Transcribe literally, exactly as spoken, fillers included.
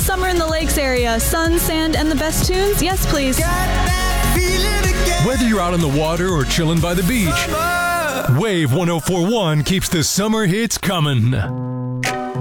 summer in the Lakes area. Sun, sand, and the best tunes? Yes, please. Whether you're out on the water or chilling by the beach, Wave one oh four point one keeps the summer hits coming.